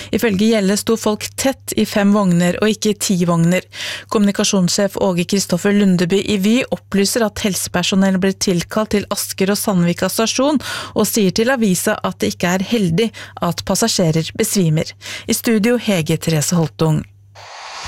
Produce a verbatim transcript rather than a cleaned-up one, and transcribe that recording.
Ifølge Gjelle sto folk tett i fem vogner og ikke ti vogner. Kommunikasjonssjef Åge Kristoffer Lundeby i Vy opplyser at helsepersonell ble tilkalt til Asker og Sandvika stasjon, og sier til avisa at det ikke er heldig at passasjerer besvimer. I studio Hege Therese Holtung.